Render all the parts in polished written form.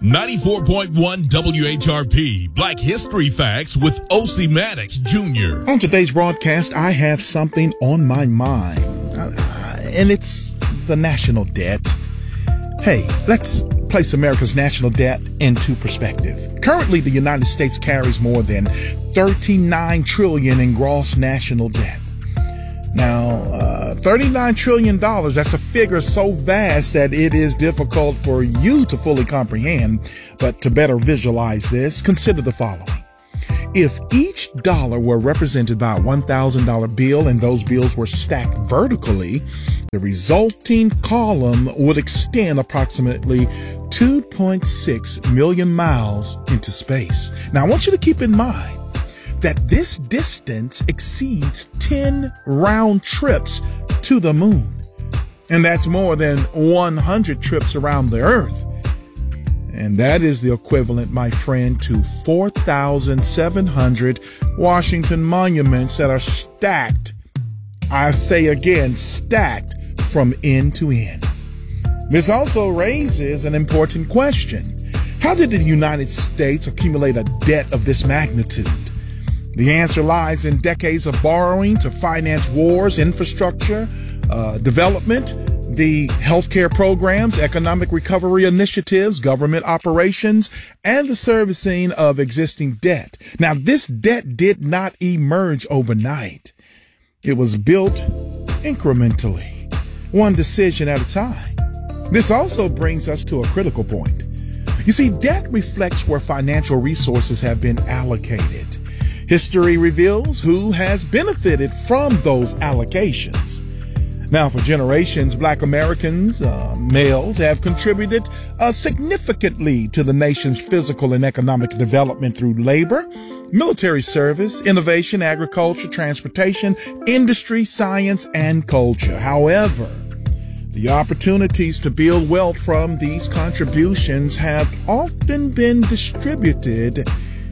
94.1 WHRP, Black History Facts with O.C. Maddox Jr. On today's broadcast, I have something on my mind, and it's the national debt. Hey, let's place America's national debt into perspective. Currently, the United States carries more than $39 trillion in gross national debt. Now, $39 trillion, that's a figure so vast that it is difficult for you to fully comprehend. But to better visualize this, consider the following. If each dollar were represented by a $1,000 bill and those bills were stacked vertically, the resulting column would extend approximately 2.6 million miles into space. Now, I want you to keep in mind that this distance exceeds 10 round trips to the moon. And that's more than 100 trips around the Earth. And that is the equivalent, my friend, to 4,700 Washington monuments that are stacked. I say again, stacked from end to end. This also raises an important question. How did the United States accumulate a debt of this magnitude? The answer lies in decades of borrowing to finance wars, infrastructure, development, the healthcare programs, economic recovery initiatives, government operations, and the servicing of existing debt. Now, this debt did not emerge overnight. It was built incrementally, one decision at a time. This also brings us to a critical point. You see, debt reflects where financial resources have been allocated. History reveals who has benefited from those allocations. Now, for generations, Black Americans, males, have contributed significantly to the nation's physical and economic development through labor, military service, innovation, agriculture, transportation, industry, science, and culture. However, the opportunities to build wealth from these contributions have often been distributed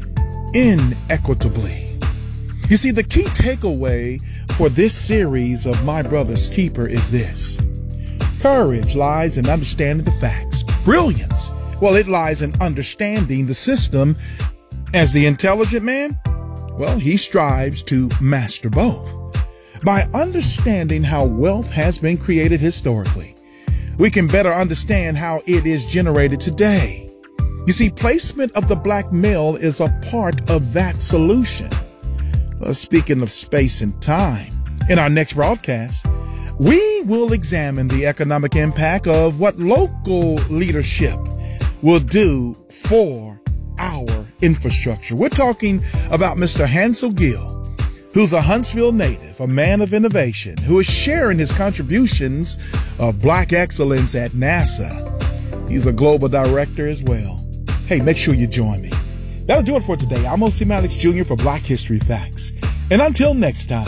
inequitably. You see, the key takeaway for this series of My Brother's Keeper is this. Courage lies in understanding the facts. Brilliance, well, it lies in understanding the system. As the intelligent man, well, he strives to master both. By understanding how wealth has been created historically, we can better understand how it is generated today. You see, placement of the black male is a part of that solution. Speaking of space and time, in our next broadcast, we will examine the economic impact of what local leadership will do for our infrastructure. We're talking about Mr. Hansel Gill, who's a Huntsville native, a man of innovation, who is sharing his contributions of Black excellence at NASA. He's a global director as well. Hey, make sure you join me. That'll do it for today. I'm O.C. Maddox Jr. for Black History Facts. And until next time,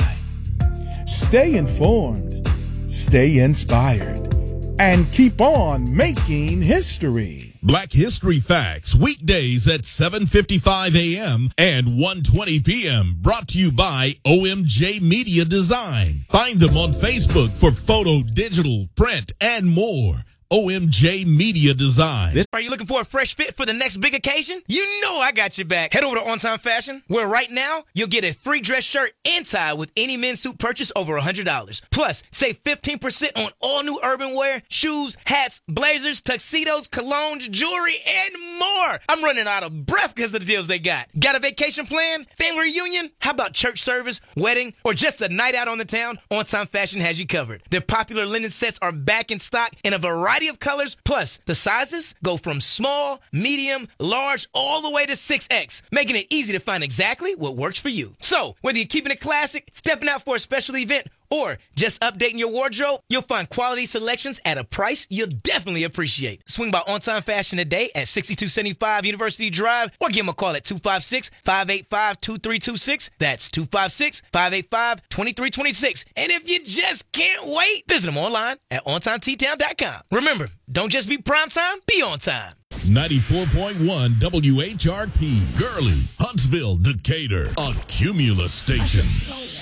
stay informed, stay inspired, and keep on making history. Black History Facts, weekdays at 7:55 a.m. and 1:20 p.m. Brought to you by OMJ Media Design. Find them on Facebook for photo, digital, print, and more. OMJ Media Design. Are you looking for a fresh fit for the next big occasion? You know I got your back. Head over to On Time Fashion, where right now you'll get a free dress shirt and tie with any men's suit purchase over $100. Plus, save 15% on all new urban wear, shoes, hats, blazers, tuxedos, colognes, jewelry, and more. I'm running out of breath because of the deals they got. Got a vacation plan? Family reunion? How about church service, wedding, or just a night out on the town? On Time Fashion has you covered. Their popular linen sets are back in stock in a variety of colors, plus the sizes go from small, medium, large, all the way to 6X, making it easy to find exactly what works for you. So, whether you're keeping it classic, stepping out for a special event, or just updating your wardrobe, you'll find quality selections at a price you'll definitely appreciate. Swing by On Time Fashion today at 6275 University Drive, or give them a call at 256-585-2326. That's 256-585-2326. And if you just can't wait, visit them online at OnTimeTtown.com. Remember, don't just be prime time, be on time. 94.1 WHRP, Gurley, Huntsville, Decatur, a Cumulus station.